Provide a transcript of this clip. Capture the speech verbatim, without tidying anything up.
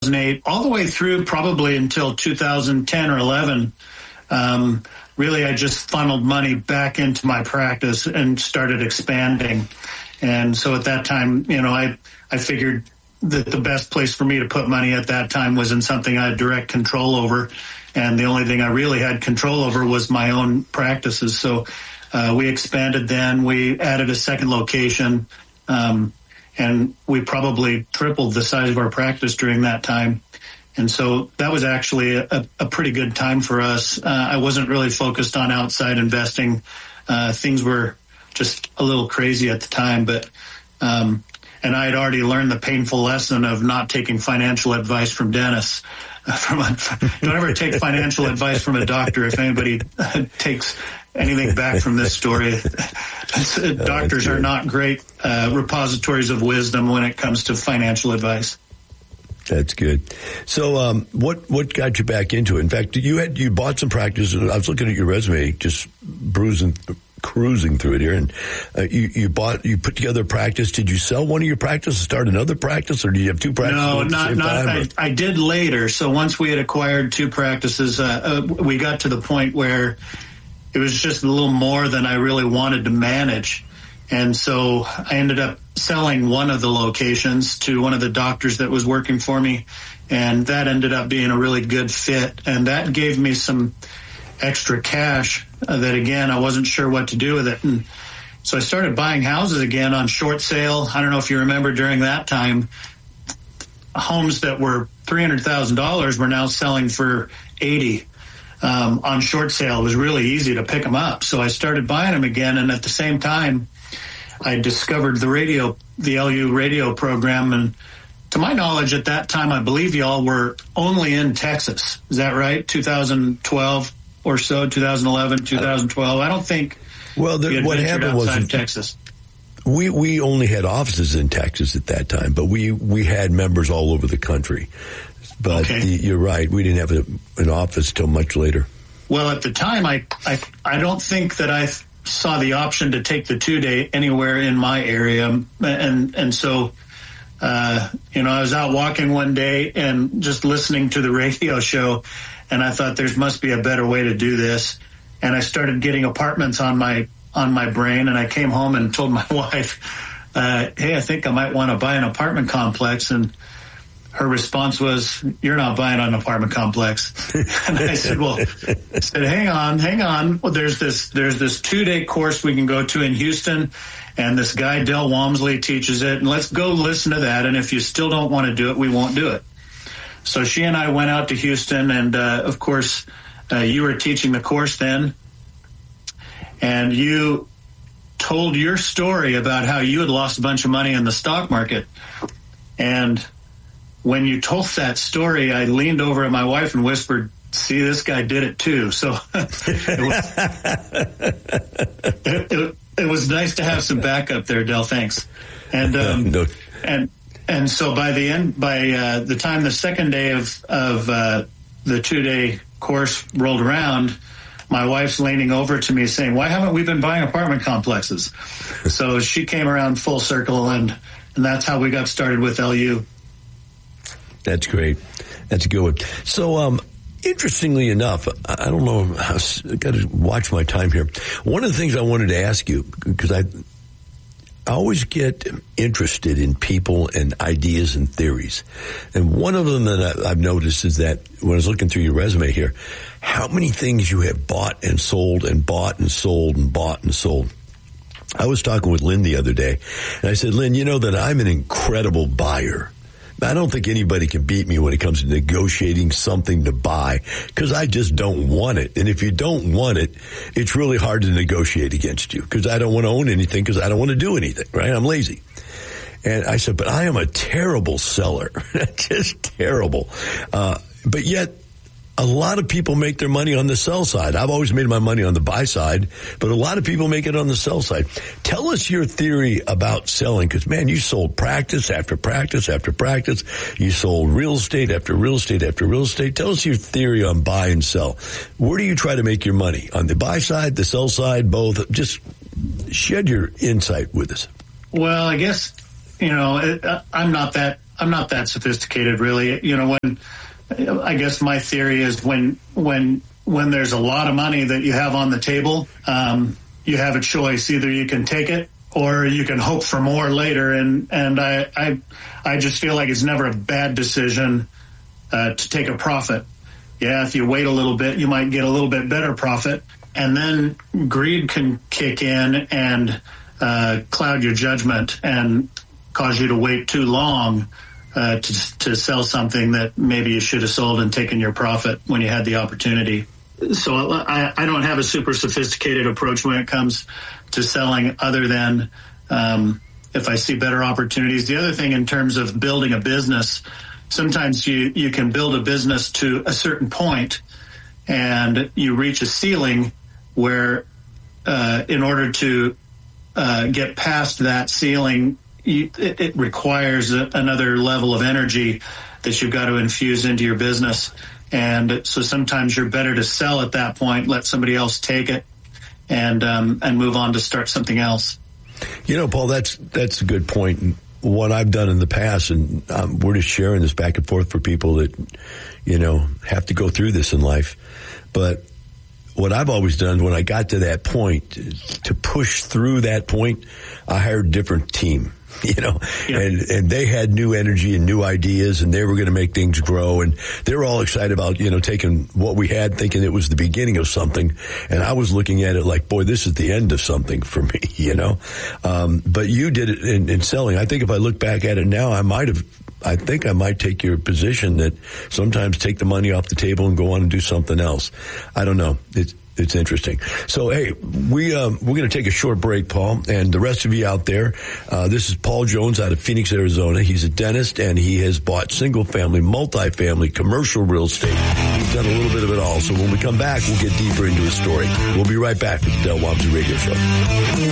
thousand eight, all the way through probably until two thousand ten or eleven, um, really I just funneled money back into my practice and started expanding. And so at that time, you know, I, I figured that the best place for me to put money at that time was in something I had direct control over. And the only thing I really had control over was my own practices. So uh, we expanded then. We added a second location, um, and we probably tripled the size of our practice during that time. And so that was actually a, a pretty good time for us. Uh, I wasn't really focused on outside investing. Uh, things were just a little crazy at the time, but um, and I had already learned the painful lesson of not taking financial advice from dentists. Uh, from a, don't ever take financial advice from a doctor. If anybody uh, takes anything back from this story, doctors are not great uh, repositories of wisdom when it comes to financial advice. That's good. So, um, what what got you back into it? In fact, you had you bought some practice. I was looking at your resume, just bruising, cruising through it here, and uh, you you bought you put together a practice. Did you sell one of your practices, start another practice, or do you have two practices? No, at the not same not. time, I, I did later. So once we had acquired two practices, uh, uh, we got to the point where it was just a little more than I really wanted to manage. And so I ended up selling one of the locations to one of the doctors that was working for me, and that ended up being a really good fit. And that gave me some extra cash uh, that, again, I wasn't sure what to do with it. And so I started buying houses again on short sale. I don't know if you remember during that time, homes that were three hundred thousand dollars were now selling for eighty um, on short sale. It was really easy to pick them up. So I started buying them again, and at the same time, I discovered the radio, the L U radio program. And to my knowledge at that time, I believe y'all were only in Texas. Is that right? two thousand twelve or so, two thousand eleven, two thousand twelve. I don't think well, the, we had what happened was outside of Texas. We, we only had offices in Texas at that time, but we, we had members all over the country. But okay. the, you're right. We didn't have a, an office till much later. Well, at the time, I, I, I don't think that I saw the option to take the two day anywhere in my area. And, and so, uh, you know, I was out walking one day and just listening to the radio show, and I thought there must be a better way to do this. And I started getting apartments on my, on my brain. And I came home and told my wife, uh, hey, I think I might want to buy an apartment complex. And her response was, you're not buying an apartment complex. And I said, well, I said, hang on, hang on. Well, there's this, there's this two day course we can go to in Houston, and this guy, Del Walmsley, teaches it, and let's go listen to that. And if you still don't want to do it, we won't do it. So she and I went out to Houston, and, uh, of course, uh, you were teaching the course then, and you told your story about how you had lost a bunch of money in the stock market. And when you told that story, I leaned over at my wife and whispered, see, this guy did it too. So it, was, it, it, it was nice to have some backup there, Del. Thanks. And, um, no. and, and so by the end, by uh, the time the second day of, of uh, the two day course rolled around, my wife's leaning over to me saying, why haven't we been buying apartment complexes? So she came around full circle, and, and that's how we got started with L U. That's great. That's a good one. So, um, interestingly enough, I don't know, I've got to watch my time here. One of the things I wanted to ask you, because I, I always get interested in people and ideas and theories. And one of them that I've noticed is that when I was looking through your resume here, how many things you have bought and sold and bought and sold and bought and sold. I was talking with Lynn the other day, and I said, Lynn, you know that I'm an incredible buyer. I don't think anybody can beat me when it comes to negotiating something to buy, because I just don't want it. And if you don't want it, it's really hard to negotiate against you, because I don't want to own anything, because I don't want to do anything, right? I'm lazy. And I said, but I am a terrible seller, just terrible. Uh, but yet, a lot of people make their money on the sell side. I've always made my money on the buy side, but a lot of people make it on the sell side. Tell us your theory about selling, because, man, you sold practice after practice after practice. You sold real estate after real estate after real estate. Tell us your theory on buy and sell. Where do you try to make your money? On the buy side, the sell side, both? Just shed your insight with us. Well, I guess, you know, it, I'm not that I'm not that sophisticated, really. You know, when I guess my theory is when when when there's a lot of money that you have on the table, um, you have a choice. Either you can take it or you can hope for more later. And and I I, I just feel like it's never a bad decision uh, to take a profit. Yeah, if you wait a little bit, you might get a little bit better profit. And then greed can kick in and uh, cloud your judgment and cause you to wait too long uh, to, to sell something that maybe you should have sold and taken your profit when you had the opportunity. So I, I don't have a super sophisticated approach when it comes to selling other than um, if I see better opportunities. The other thing in terms of building a business, sometimes you, you can build a business to a certain point and you reach a ceiling where uh, in order to uh, get past that ceiling, you, it, it requires a, another level of energy that you've got to infuse into your business. And so sometimes you're better to sell at that point, let somebody else take it, and um, and move on to start something else. You know, Paul, that's that's a good point. And what I've done in the past, and um, we're just sharing this back and forth for people that, you know, have to go through this in life. But what I've always done when I got to that point, to push through that point, I hired a different team. You know, yeah. and, and they had new energy and new ideas, and they were going to make things grow. And they were all excited about, you know, taking what we had, thinking it was the beginning of something. And I was looking at it like, boy, this is the end of something for me, you know. Um, but you did it in, in selling. I think if I look back at it now, I might have, I think I might take your position that sometimes take the money off the table and go on and do something else. I don't know. It's, It's interesting. So, hey, we, um, we're going to take a short break, Paul, and the rest of you out there, uh, this is Paul Jones out of Phoenix, Arizona. He's a dentist, and he has bought single-family, multi-family, commercial real estate. He's done a little bit of it all. So when we come back, we'll get deeper into his story. We'll be right back with the Del Walmsley Radio Show.